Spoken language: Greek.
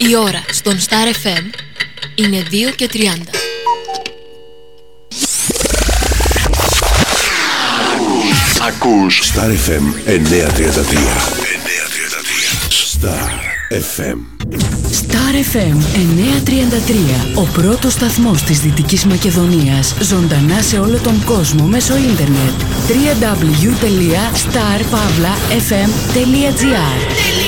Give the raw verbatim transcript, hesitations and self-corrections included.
Η ώρα στον Star εφ εμ είναι δύο και τριάντα. Ακούς Star εφ εμ εννιακόσια τριάντα τρία. Star εφ εμ. Star εφ εμ εννιακόσια τριάντα τρία. Ο πρώτος σταθμός της Δυτικής Μακεδονίας. Ζωντανά σε όλο τον κόσμο μέσω ίντερνετ. double-u double-u double-u τελεία star pavla f m τελεία g r